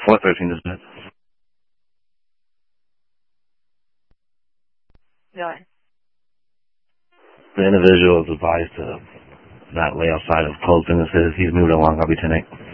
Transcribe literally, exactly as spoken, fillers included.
What thirteen is that? What? The individual is advised to not lay outside of closed businesses. He's moving along. I'll be ten eight.